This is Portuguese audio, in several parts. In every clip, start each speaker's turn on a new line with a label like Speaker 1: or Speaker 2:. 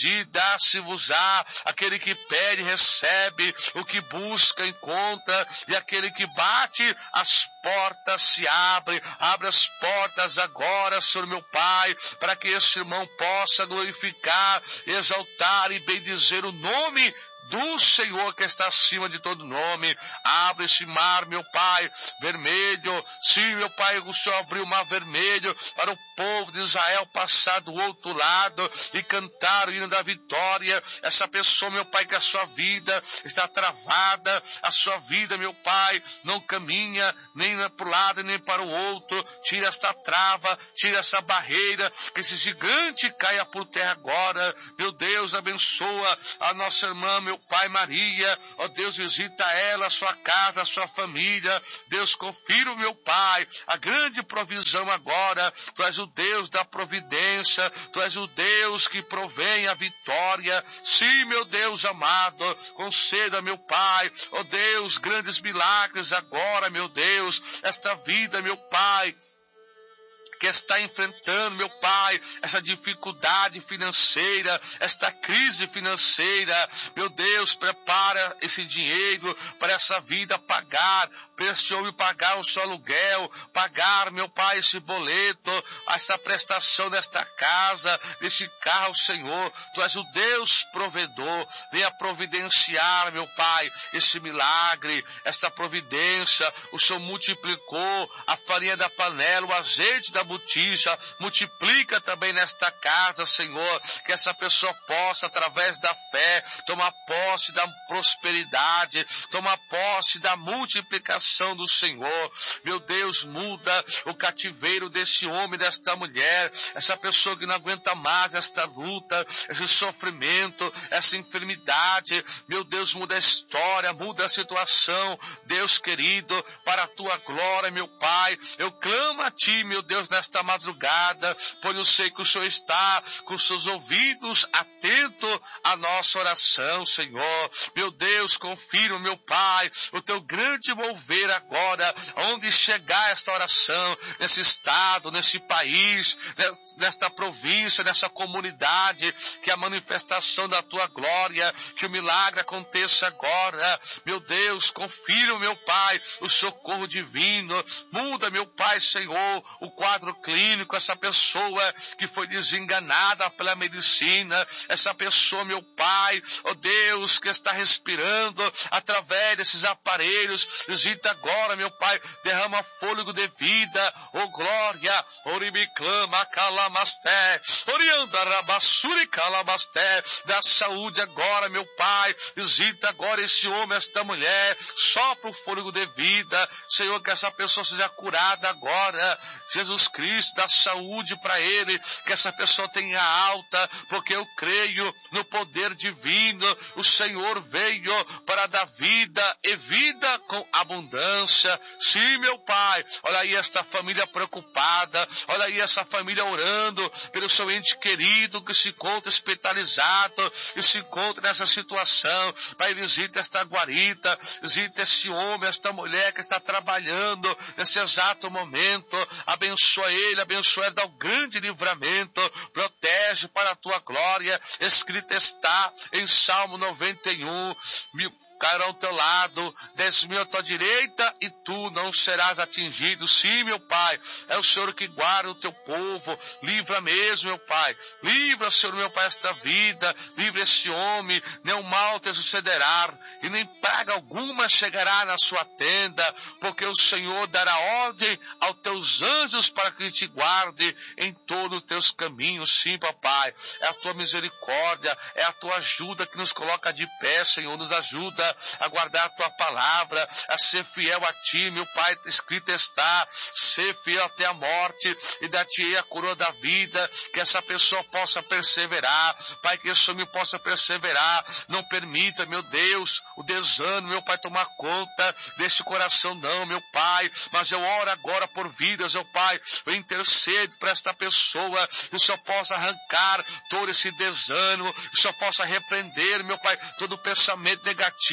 Speaker 1: pedir, dá-se-vos-á. Aquele que pede, recebe. O que busca, encontra. E aquele que bate, as portas se abrem. Abre as portas agora, Senhor meu Pai, para que esse irmão possa glorificar, exaltar e bendizer o nome do Senhor que está acima de todo nome. Abre esse mar, meu Pai, vermelho. Sim, meu Pai, o Senhor abriu o mar vermelho para o povo de Israel passar do outro lado e cantar o hino da vitória. Essa pessoa, meu Pai, que a sua vida está travada, a sua vida, meu Pai, não caminha nem para o lado nem para o outro. Tira esta trava, tira essa barreira, que esse gigante caia por terra agora. Meu Deus, abençoa a nossa irmã, meu Pai, Maria. Ó Deus, visita ela, a sua casa, a sua família. Deus, confira, meu Pai, a grande provisão agora. Tu és o Deus da providência, Tu és o Deus que provém a vitória. Sim, meu Deus amado, conceda, meu Pai, ó Deus, grandes milagres agora, meu Deus, esta vida, meu Pai, que está enfrentando, meu Pai, essa dificuldade financeira, esta crise financeira. Meu Deus, prepara esse dinheiro para essa vida pagar, para este homem pagar o seu aluguel, pagar, meu Pai, esse boleto, essa prestação desta casa, desse carro, Senhor. Tu és o Deus provedor. Venha providenciar, meu Pai, esse milagre, essa providência. O Senhor multiplicou a farinha da panela, o azeite da botija, multiplica também nesta casa, Senhor, que essa pessoa possa, através da fé, tomar posse da prosperidade, tomar posse da multiplicação do Senhor. Meu Deus, muda o cativeiro desse homem, desta mulher, essa pessoa que não aguenta mais esta luta, esse sofrimento, essa enfermidade. Meu Deus, muda a história, muda a situação, Deus querido, para a tua glória, meu Pai. Eu clamo a ti, meu Deus, nesta madrugada, pois eu sei que o Senhor está com seus ouvidos atentos à nossa oração, Senhor. Meu Deus, confirma, meu Pai, o teu grande mover agora, onde chegar esta oração, nesse estado, nesse país, nesta província, nessa comunidade, que a manifestação da tua glória, que o milagre aconteça agora. Meu Deus, confirma, meu Pai, o socorro divino. Muda, meu Pai, Senhor, o quadro clínico, essa pessoa que foi desenganada pela medicina, essa pessoa, meu Pai, ó Deus, que está respirando através desses aparelhos, visita agora, meu Pai, derrama fôlego de vida, ó glória, oribiclama, calamasté, orianda, rabassuri, calamasté, da saúde agora, meu Pai, visita agora esse homem, esta mulher, sopra o fôlego de vida, Senhor, que essa pessoa seja curada agora, Jesus Cristo, dá saúde para ele, que essa pessoa tenha alta, porque eu creio no poder divino. O Senhor veio para dar vida e vida com abundância. Sim, meu Pai, olha aí esta família preocupada, olha aí essa família orando pelo seu ente querido que se encontra hospitalizado e se encontra nessa situação. Pai, visita esta guarita, visita esse homem, esta mulher que está trabalhando nesse exato momento, abençoa ele, dá o grande livramento, protege para a tua glória. Escrito está em Salmo 91, cairão ao teu lado, 10.000 à tua direita, e tu não serás atingido. Sim, meu Pai, é o Senhor que guarda o teu povo. Livra mesmo, meu Pai. Livra, Senhor, meu Pai, esta vida. Livra esse homem. Nenhum mal te sucederá, e nem praga alguma chegará na sua tenda, porque o Senhor dará ordem aos teus anjos para que te guarde em todos os teus caminhos. Sim, papai, é a tua misericórdia, é a tua ajuda que nos coloca de pé, Senhor. Nos ajuda a guardar a tua palavra, a ser fiel a ti, meu Pai. Escrito está, ser fiel até a morte, e dar-te a coroa da vida. Que essa pessoa possa perseverar, Pai, que esse homem possa perseverar. Não permita, meu Deus, o desânimo, meu Pai, tomar conta desse coração, não, meu Pai. Mas eu oro agora por vidas, meu Pai. Eu intercedo para esta pessoa, que o Senhor possa arrancar todo esse desânimo, que o Senhor possa repreender, meu Pai, todo pensamento negativo,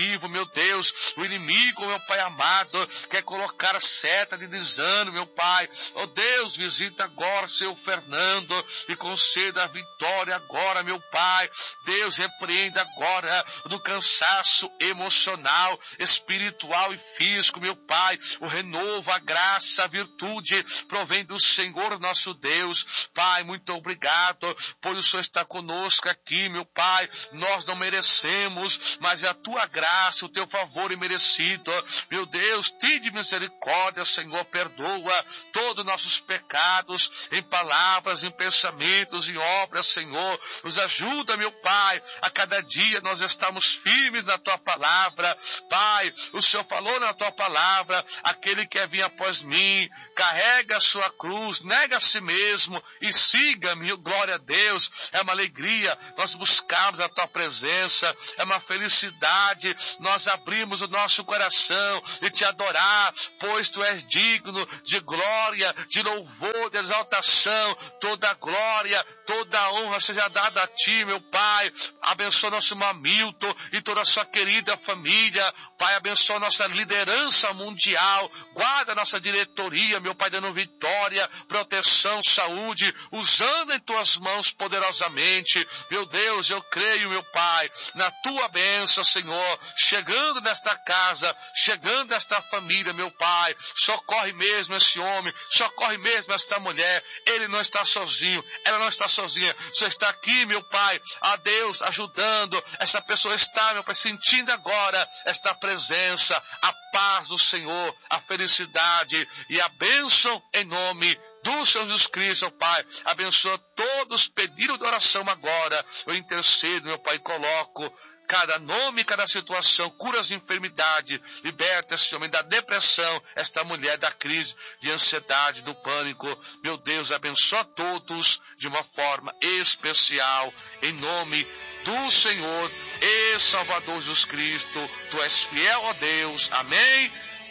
Speaker 1: negativo, meu Deus, o inimigo, meu Pai amado, quer colocar a seta de desânimo, meu Pai. Oh Deus, visita agora seu Fernando e conceda a vitória agora, meu Pai. Deus, repreenda agora do cansaço emocional, espiritual e físico, meu Pai. O renovo, a graça, a virtude provém do Senhor nosso Deus. Pai, muito obrigado, pois o Senhor está conosco aqui, meu Pai. Nós não merecemos, mas é a tua graça, o teu favor imerecido. Meu Deus, tende misericórdia, Senhor, perdoa todos os nossos pecados, em palavras, em pensamentos, em obras, Senhor. Nos ajuda, meu Pai, a cada dia nós estamos firmes na tua palavra. Pai, o Senhor falou na tua palavra, aquele que quer vir após mim, carrega a sua cruz, nega a si mesmo e siga-me. Glória a Deus, é uma alegria nós buscarmos a tua presença, é uma felicidade nós abrimos o nosso coração e te adorar, pois tu és digno de glória, de louvor, de exaltação. Toda glória, toda honra seja dada a ti, meu Pai. Abençoa nosso irmão Hamilton e toda a sua querida família. Pai, abençoa nossa liderança mundial, guarda nossa diretoria, meu Pai, dando vitória, proteção, saúde, usando em tuas mãos poderosamente. Meu Deus, eu creio, meu Pai, na tua bênção, Senhor, chegando nesta casa, chegando nesta família, meu Pai. Socorre mesmo esse homem, socorre mesmo esta mulher. Ele não está sozinho, ela não está sozinha. Você está aqui, meu Pai, a Deus, ajudando. Essa pessoa está, meu Pai, sentindo agora esta presença, a paz do Senhor, a felicidade e a bênção em nome do Senhor Jesus Cristo, Pai. Abençoa todos os pedidos de oração agora. Eu intercedo, meu Pai, coloco cada nome, cada situação, cura as enfermidades, liberta esse homem da depressão, esta mulher da crise de ansiedade, do pânico. Meu Deus, abençoa todos de uma forma especial, em nome do Senhor e Salvador Jesus Cristo. Tu és fiel, ó Deus. Amém